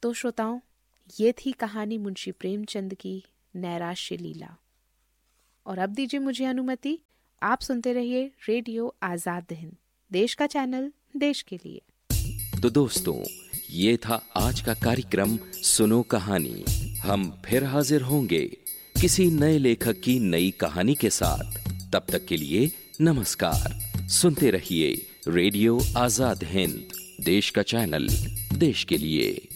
तो श्रोताओं, ये थी कहानी मुंशी प्रेमचंद की नैराश्य लीला। और अब दीजिए मुझे अनुमति, आप सुनते रहिए रेडियो आजाद हिंद, देश का चैनल, देश के लिए। तो दोस्तों, ये था आज का कार्यक्रम सुनो कहानी। हम फिर हाजिर होंगे किसी नए लेखक की नई कहानी के साथ। तब तक के लिए नमस्कार। सुनते रहिए रेडियो आजाद हिंद, देश का चैनल, देश के लिए।